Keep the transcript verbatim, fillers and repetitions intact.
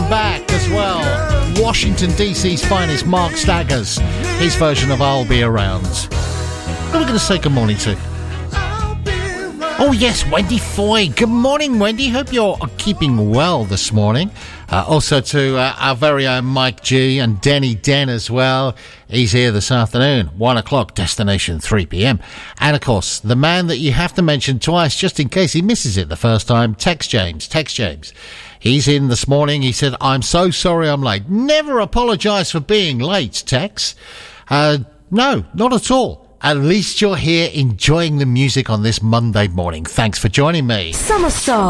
back as well. Washington D C's finest, Mark Staggers, his version of I'll Be Around. Who are we going to say good morning to? Oh yes, Wendy Foy. Good morning, Wendy. Hope you're keeping well this morning. Uh, also to uh, our very own Mike G and Denny Den as well. He's here this afternoon, one o'clock, destination three p.m. And of course, the man that you have to mention twice just in case he misses it the first time, Tex James. Tex James. He's in this morning. He said, I'm so sorry I'm late. Never apologise for being late, Tex. Uh, no, not at all. At least you're here enjoying the music on this Monday morning. Thanks for joining me. Summer Star.